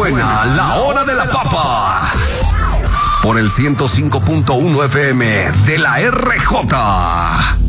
Suena la hora de la papa. Por el 105.1 FM de la RJ.